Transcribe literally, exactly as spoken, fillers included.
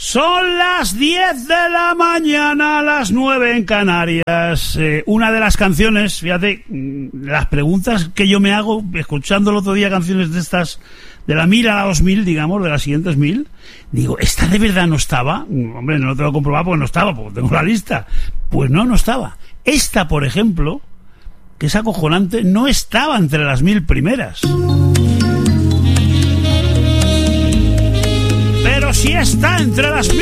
Son las diez de la mañana, las nueve en Canarias. Eh, una de las canciones, fíjate, las preguntas que yo me hago escuchando el otro día canciones de estas, de la mil a la dos mil, digamos, de las siguientes mil, digo, ¿esta de verdad no estaba? Hombre, no lo tengo que comprobar porque no estaba, porque tengo la lista. Pues no, no estaba. Esta, por ejemplo, que es acojonante, no estaba entre las mil primeras. Pero sí está entre las mil.